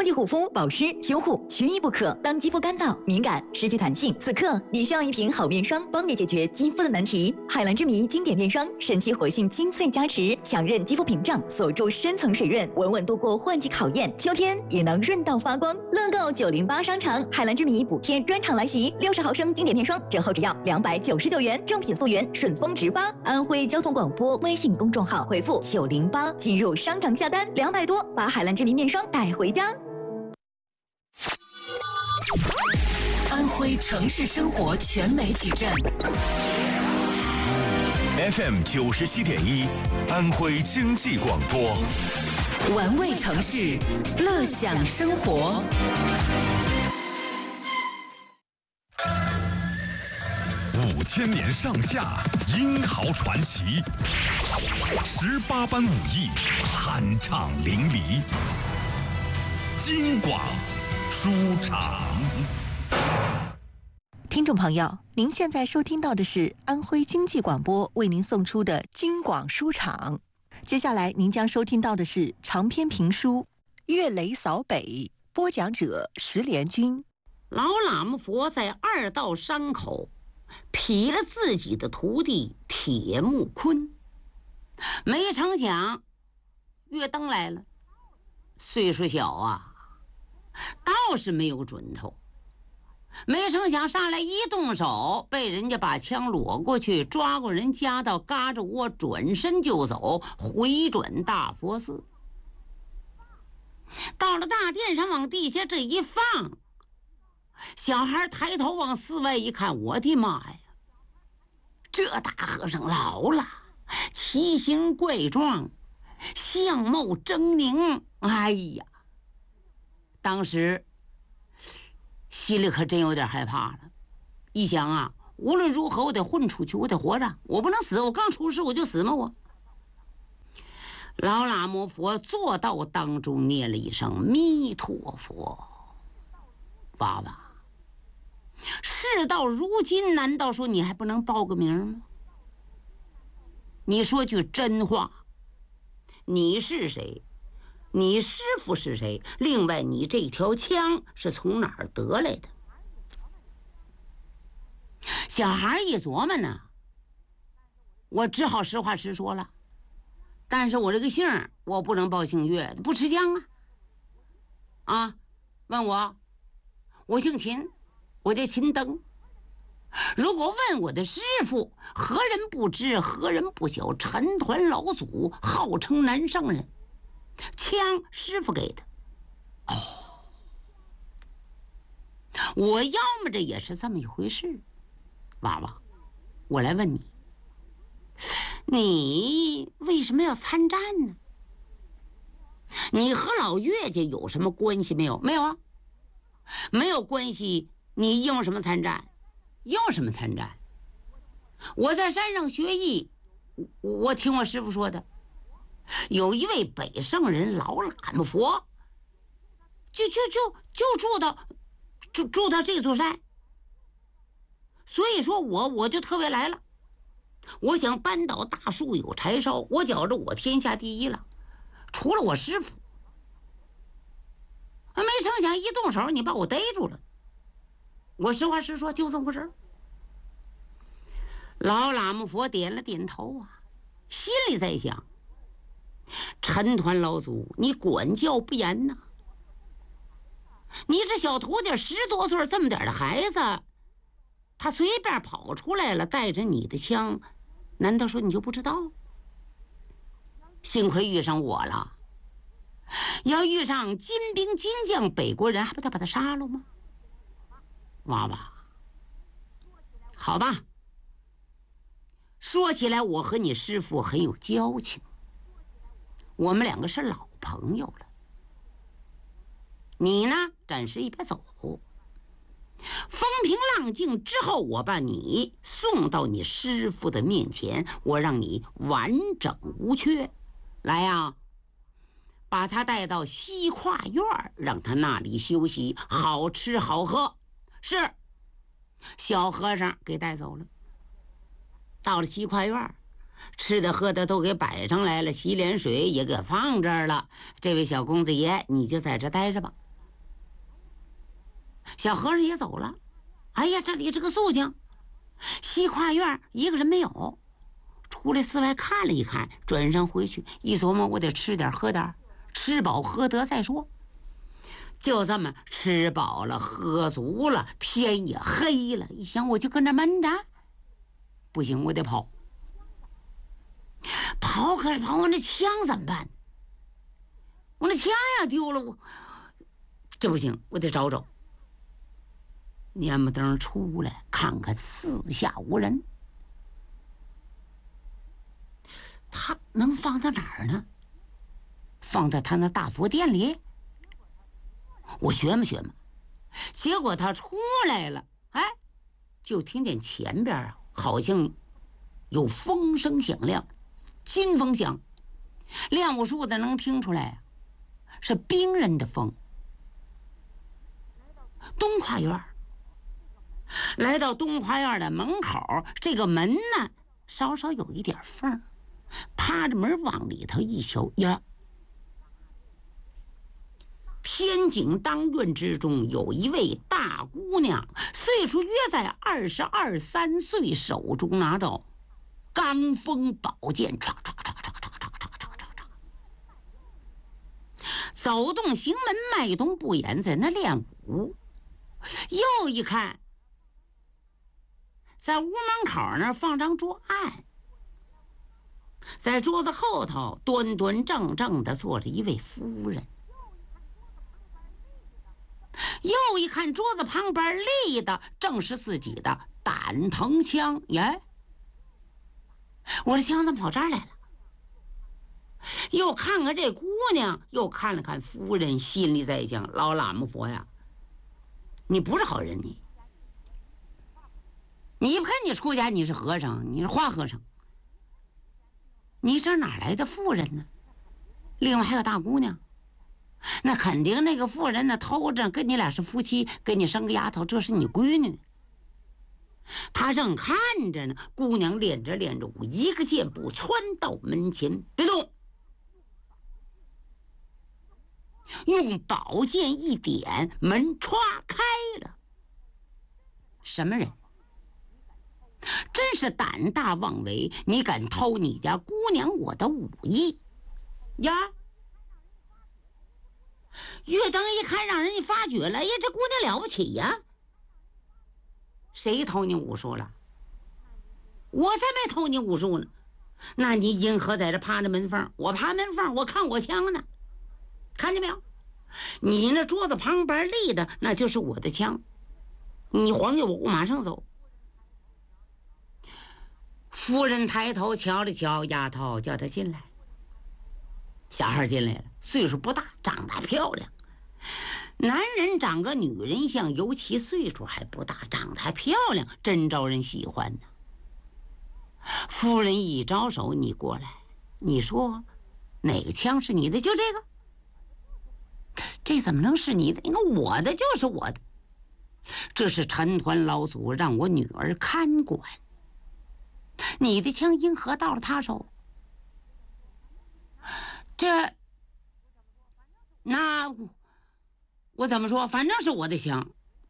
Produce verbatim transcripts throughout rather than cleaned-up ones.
超级护肤、保湿、修护，缺一不可。当肌肤干燥、敏感、失去弹性，此刻你需要一瓶好面霜，帮你解决肌肤的难题。海蓝之谜经典面霜，神奇活性精粹加持，强韧肌肤屏障，锁住深层水润，稳稳度过换季考验，秋天也能润到发光。乐购九零八商场海蓝之谜补贴专场来袭，六十毫升经典面霜折后只要两百九十九元，正品溯源，顺丰直发。安徽交通广播微信公众号回复九零八进入商场下单，两百多把海蓝之谜面霜带回家。 安徽城市生活全媒体站 F M 九十七点一，安徽经济广播， 玩味城市，乐享生活。 五千年上下，英豪传奇，十八般武艺，酣畅淋漓。京广书场。 听众朋友，您现在收听到的是安徽经济广播为您送出的京广书场。接下来您将收听到的是长篇评书《岳雷扫北》，播讲者石连军。 老喇嘛佛在二道山口劈了自己的徒弟铁木坤，没成想岳登来了，岁数小啊，倒是没有准头。没成想上来一动手，被人家把枪裸过去，抓过人夹到嘎着窝，转身就走，回转大佛寺。到了大殿上，往地下这一放，小孩抬头往寺外一看，我的妈呀，这大和尚老了，奇形怪状，相貌狰狞，哎呀，当时心里可真有点害怕了。一想啊，无论如何我得混出去，我得活着，我不能死，我刚出世我就死吗？我老喇嘛佛坐到当中念了一声弥陀佛。娃娃，事到如今，难道说你还不能报个名吗？你说句真话，你是谁？你师父是谁？另外，你这条枪是从哪儿得来的？小孩一琢磨呢，我只好实话实说了。但是我这个姓我不能报姓岳，不吃香啊。啊，问我，我姓秦，我叫秦登。如果问我的师父，何人不知，何人不晓？陈抟老祖号称南圣人。枪师傅给的。哦，我要么这也是这么一回事。娃娃，我来问你，你为什么要参战呢？你和老岳家有什么关系没有？没有啊，没有关系，你用什么参战？用什么参战？我在山上学艺，我听我师傅说的，有一位北圣人老喇嘛佛，就就就就住到住住到这座山，所以说我我就特别来了。我想扳倒大树有柴烧，我觉着我天下第一了，除了我师傅。没成想一动手，你把我逮住了。我实话实说，就这么回事。老喇嘛佛点了点头啊，心里在想，陈抟老祖，你管教不严呐！你这小徒弟十多岁这么点的孩子，他随便跑出来了，带着你的枪，难道说你就不知道？幸亏遇上我了，要遇上金兵金将北国人，还不得把他杀了吗？娃娃，好吧，说起来我和你师父很有交情，我们两个是老朋友了。你呢，暂时一边走，风平浪静之后，我把你送到你师父的面前，我让你完整无缺。来呀，把他带到西跨院，让他那里休息，好吃好喝。是，小和尚给带走了。到了西跨院，吃的喝的都给摆上来了，洗脸水也给放这儿了。这位小公子爷，你就在这待着吧。 小和尚也走了。哎呀，这里这个肃静，西跨院一个人没有。出来寺外看了一看，转身回去，一琢磨，我得吃点喝点，吃饱喝得再说。就这么吃饱了喝足了，天也黑了，一想我就跟这闷着，不行，我得跑。跑可是跑，我那枪怎么办？我那枪呀丢了，我这不行，我得找找。蔫不登出来看看，四下无人。他能放到哪儿呢？放在他那大佛殿里？我学嘛学嘛。结果他出来了，哎，就听见前边啊，好像有风声响亮，金风响，练武术的能听出来，是兵人的风。东跨院，来到东跨院的门口，这个门呢，稍稍有一点缝，趴着门往里头一瞧呀，天井当院之中有一位大姑娘，岁数约在二十二三岁，手中拿着钢锋宝剑，唰唰唰唰唰唰唰唰唰唰，走动行门迈动步言，在那练武。又一看，在屋门口那儿放张桌案，在桌子后头端端正正的坐着一位夫人。又一看桌子旁边立的正是自己的胆藤枪，耶！我的枪怎么跑这儿来了？又看看这姑娘，又看了看夫人，心里在想：老喇嘛佛呀，你不是好人，你你不看你出家，你是和尚，你是花和尚，你这哪来的妇人呢？另外还有大姑娘，那肯定那个妇人呢偷着跟你俩是夫妻，给你生个丫头，这是你闺女。他正看着呢，姑娘练着练着武，一个箭步窜到门前，别动，用宝剑一点，门歘开了。什么人？真是胆大妄为！你敢偷你家姑娘我的武艺呀？岳登一看，让人家发觉了，哎呀，这姑娘了不起呀！谁偷你武术了？我才没偷你武术呢！那你因何在这趴着门缝？我趴门缝，我看我枪呢，看见没有？你那桌子旁边立的，那就是我的枪。你还给我，我马上走。夫人抬头瞧了瞧，丫头叫她进来。小孩进来了，岁数不大，长得漂亮。男人长个女人像，尤其岁数还不大，长得还漂亮，真招人喜欢呢。夫人一招手，你过来，你说哪个枪是你的？就这个。这怎么能是你的？你看我的就是我的，这是陈团老祖让我女儿看管。你的枪因何到了他手？这，那我怎么说？反正是我的枪。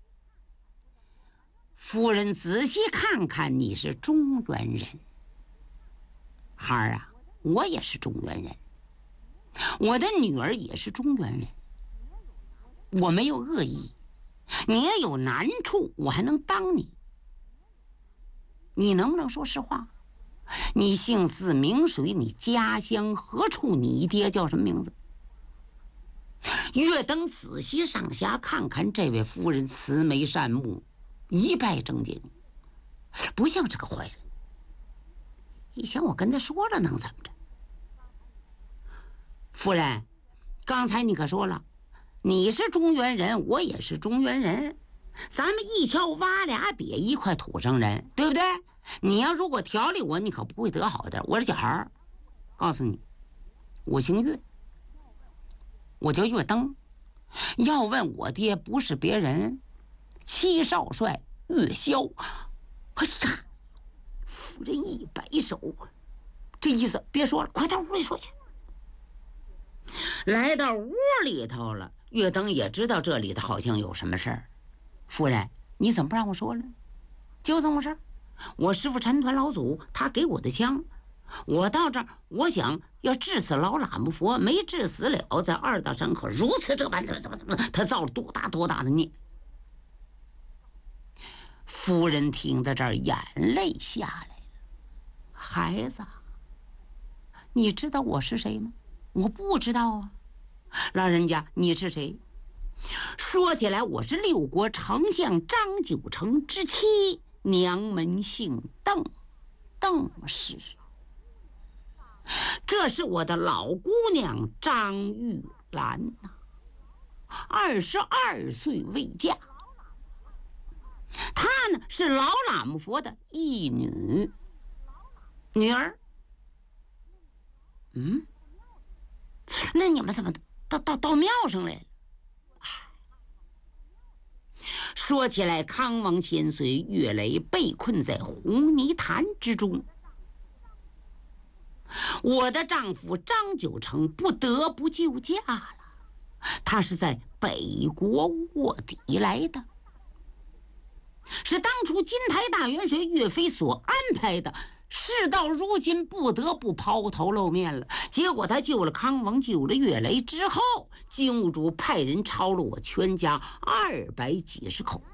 夫人仔细看看，你是中原人，孩儿啊，我也是中原人，我的女儿也是中原人。我没有恶意，你也有难处，我还能帮你。你能不能说实话？你姓字名谁？你家乡何处？你爹叫什么名字？岳登仔细上下看看这位夫人，慈眉善目，一拜正经，不像是个坏人。一想我跟他说了，能怎么着？夫人，刚才你可说了，你是中原人，我也是中原人，咱们一敲挖俩瘪，一块土生人，对不对？你要如果调理我，你可不会得好的。我是小孩儿，告诉你，我姓岳，我叫岳登。要问我爹，不是别人，七少帅岳霄。哎呀，夫人一摆手，这意思别说了，快到屋里说去。来到屋里头了，岳登也知道这里头好像有什么事儿， 夫人，你怎么不让我说了？就这么事儿。我师父陈团老祖他给我的枪，我到这儿，我想要治死老喇嘛佛，没治死了，在二道山可如此这般，怎么怎么怎么，他造了多大多大的孽。夫人听到这儿，眼泪下来了。孩子，你知道我是谁吗？我不知道啊。老人家，你是谁？说起来，我是六国丞相张九成之妻，娘门姓邓，邓氏。这是我的老姑娘张玉兰呐，二十二岁未嫁。她呢是老喇嘛佛的义女女儿。嗯，那你们怎么到到到庙上来了？说起来，康王千岁岳雷被困在红泥潭之中，我的丈夫张九成不得不救驾了。他是在北国卧底来的，是当初金台大元帅岳飞所安排的，事到如今不得不抛头露面了。结果他救了康王，救了岳雷之后，金兀术派人抄了我全家二百几十口。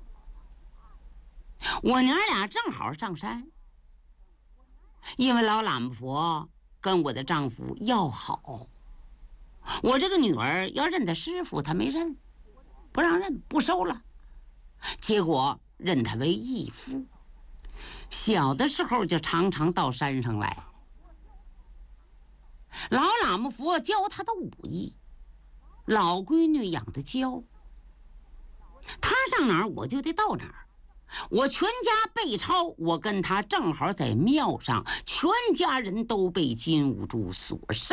我娘俩正好上山，因为老喇嘛佛跟我的丈夫要好，我这个女儿要认他师傅，他没认，不让认，不收了。结果认他为义父，小的时候就常常到山上来。老喇嘛佛教他的武艺，老闺女养的娇，他上哪儿我就得到哪儿。我全家被抄，我跟他正好在庙上，全家人都被金兀术所杀。